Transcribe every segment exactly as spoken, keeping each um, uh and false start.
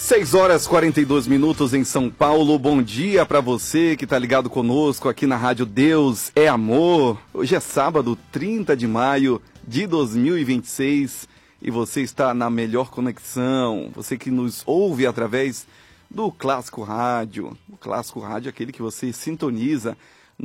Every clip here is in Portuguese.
seis horas e quarenta e dois minutos em São Paulo. Bom dia para você que está ligado conosco aqui na Rádio Deus é Amor. Hoje é sábado, trinta de maio de dois mil e vinte e seis e você está na melhor conexão. Você que nos ouve através do Clássico Rádio. O Clássico Rádio é aquele que você sintoniza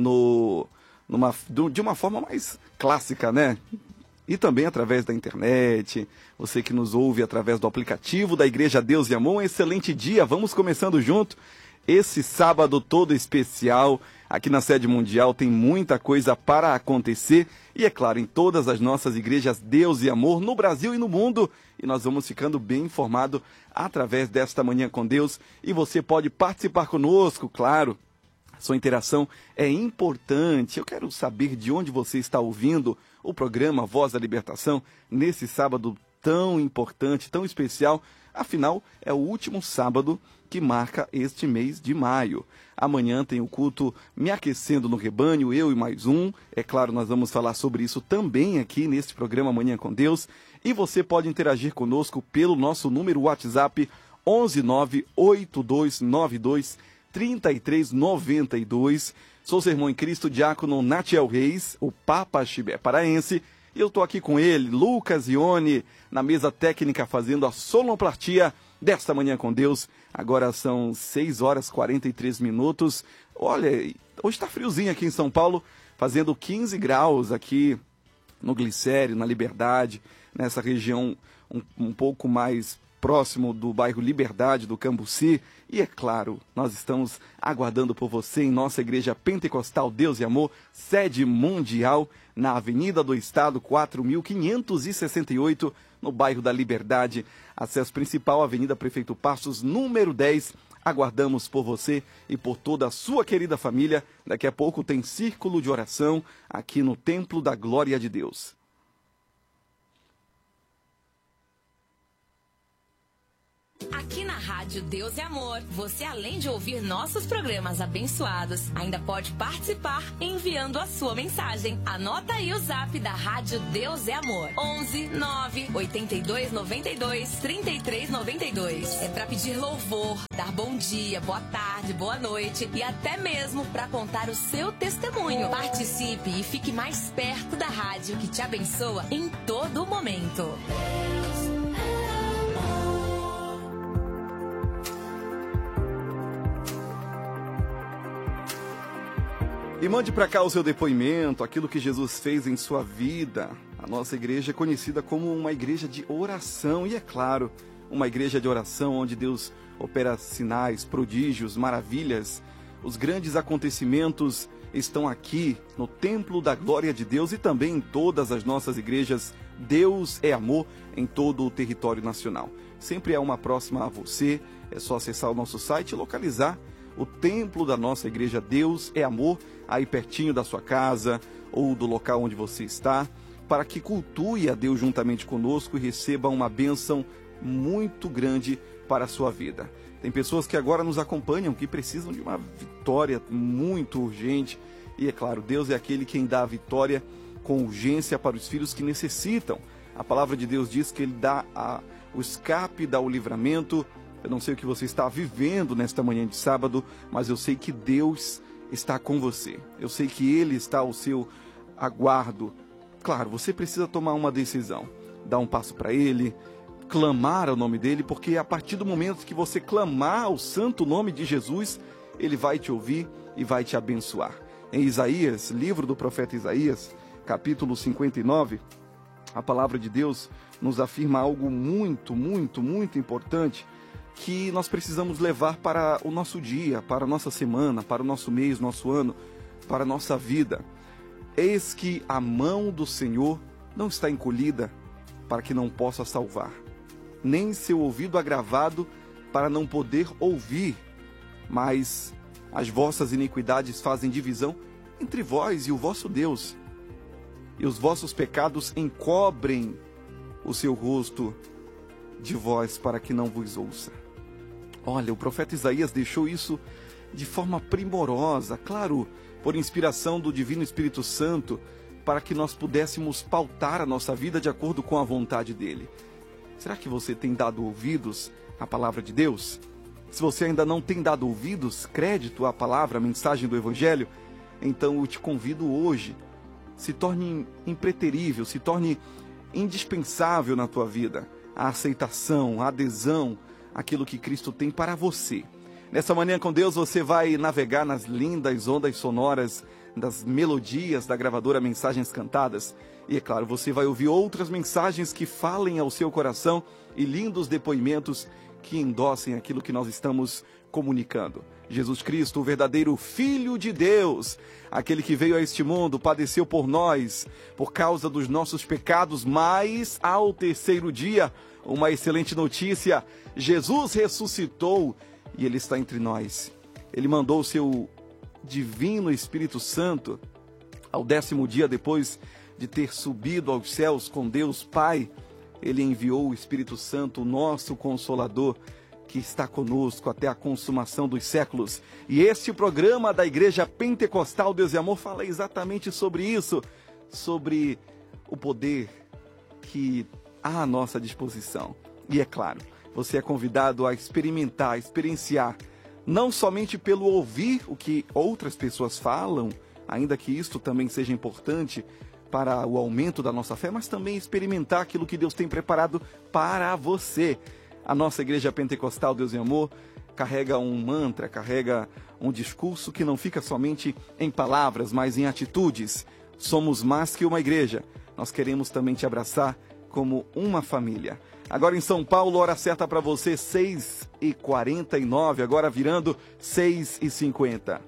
no, numa, de uma forma mais clássica, né? E também através da internet, você que nos ouve através do aplicativo da Igreja Deus e Amor, um excelente dia, vamos começando junto. Esse sábado todo especial, aqui na Sede Mundial tem muita coisa para acontecer. E é claro, em todas as nossas igrejas Deus e Amor, no Brasil e no mundo. E nós vamos ficando bem informados através desta Manhã com Deus. E você pode participar conosco, claro. Sua interação é importante. Eu quero saber de onde você está ouvindo o programa Voz da Libertação nesse sábado tão importante, tão especial. Afinal, é o último sábado que marca este mês de maio. Amanhã tem o culto Me Aquecendo no Rebanho, eu e mais um. É claro, nós vamos falar sobre isso também aqui neste programa Manhã com Deus. E você pode interagir conosco pelo nosso número WhatsApp onze nove oito dois nove dois trinta e três noventa e dois. Sou seu irmão em Cristo, diácono Natiel Reis, o Papa Chibé paraense. E eu estou aqui com ele, Lucas Ione, na mesa técnica fazendo a sonoplastia desta Manhã com Deus. Agora são seis horas e quarenta e três minutos. Olha, hoje está friozinho aqui em São Paulo, fazendo quinze graus aqui no Glicério, na Liberdade, nessa região um, um pouco mais próximo do bairro Liberdade, do Cambuci. E é claro, nós estamos aguardando por você em nossa Igreja Pentecostal Deus e Amor, sede mundial, na Avenida do Estado, quatro mil quinhentos e sessenta e oito, no bairro da Liberdade, acesso principal, Avenida Prefeito Passos, número dez. Aguardamos por você e por toda a sua querida família. Daqui a pouco tem círculo de oração aqui no Templo da Glória de Deus. Aqui na Rádio Deus é Amor, você além de ouvir nossos programas abençoados, ainda pode participar enviando a sua mensagem. Anota aí o zap da Rádio Deus é Amor, onze nove oitenta e dois noventa e dois trinta e três noventa e dois. É para pedir louvor, dar bom dia, boa tarde, boa noite e até mesmo para contar o seu testemunho. Participe e fique mais perto da rádio que te abençoa em todo momento. E mande para cá o seu depoimento, aquilo que Jesus fez em sua vida. A nossa igreja é conhecida como uma igreja de oração. E é claro, uma igreja de oração onde Deus opera sinais, prodígios, maravilhas. Os grandes acontecimentos estão aqui no Templo da Glória de Deus e também em todas as nossas igrejas. Deus é Amor em todo o território nacional. Sempre é uma próxima a você. É só acessar o nosso site e localizar o templo da nossa igreja Deus é Amor, aí pertinho da sua casa ou do local onde você está, para que cultue a Deus juntamente conosco e receba uma bênção muito grande para a sua vida. Tem pessoas que agora nos acompanham que precisam de uma vitória muito urgente e é claro, Deus é aquele quem dá a vitória com urgência para os filhos que necessitam. A palavra de Deus diz que Ele dá a, o escape, dá o livramento. Eu não sei o que você está vivendo nesta manhã de sábado, mas eu sei que Deus está com você. Eu sei que Ele está ao seu aguardo. Claro, você precisa tomar uma decisão, dar um passo para Ele, clamar ao nome dEle, porque a partir do momento que você clamar o santo nome de Jesus, Ele vai te ouvir e vai te abençoar. Em Isaías, livro do profeta Isaías, capítulo cinquenta e nove, a palavra de Deus nos afirma algo muito, muito, muito importante, que nós precisamos levar para o nosso dia, para a nossa semana, para o nosso mês, nosso ano, para a nossa vida. Eis que a mão do Senhor não está encolhida para que não possa salvar, nem seu ouvido agravado para não poder ouvir, mas as vossas iniquidades fazem divisão entre vós e o vosso Deus, e os vossos pecados encobrem o seu rosto de vós para que não vos ouça. Olha, o profeta Isaías deixou isso de forma primorosa, claro, por inspiração do Divino Espírito Santo, para que nós pudéssemos pautar a nossa vida de acordo com a vontade dele. Será que você tem dado ouvidos a palavra de Deus? Se você ainda não tem dado ouvidos, crédito à palavra, à mensagem do Evangelho, então eu te convido hoje, se torne impreterível, se torne indispensável na tua vida a aceitação, a adesão àquilo que Cristo tem para você. Nessa manhã com Deus você vai navegar nas lindas ondas sonoras das melodias da gravadora Mensagens Cantadas. E é claro, você vai ouvir outras mensagens que falem ao seu coração e lindos depoimentos que endossem aquilo que nós estamos comunicando. Jesus Cristo, o verdadeiro Filho de Deus, aquele que veio a este mundo, padeceu por nós, por causa dos nossos pecados, mas ao terceiro dia, uma excelente notícia, Jesus ressuscitou e Ele está entre nós. Ele mandou o seu divino Espírito Santo ao décimo dia depois de ter subido aos céus com Deus Pai. Ele enviou o Espírito Santo, o nosso Consolador, que está conosco até a consumação dos séculos. E este programa da Igreja Pentecostal Deus e Amor fala exatamente sobre isso, sobre o poder que há à nossa disposição. E é claro, você é convidado a experimentar, a experienciar, não somente pelo ouvir o que outras pessoas falam, ainda que isto também seja importante para o aumento da nossa fé, mas também experimentar aquilo que Deus tem preparado para você. A nossa Igreja Pentecostal Deus e Amor carrega um mantra, carrega um discurso que não fica somente em palavras, mas em atitudes. Somos mais que uma igreja. Nós queremos também te abraçar como uma família. Agora em São Paulo, hora certa para você, seis e quarenta e nove, agora virando seis e cinquenta.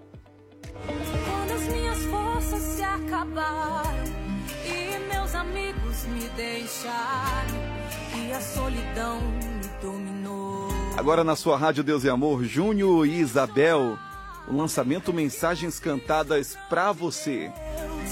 Quando as minhas forças se acabaram e meus amigos me deixaram e a solidão me dominou. Agora na sua rádio Deus e Amor, Júnior e Isabel, o lançamento Mensagens Cantadas para você.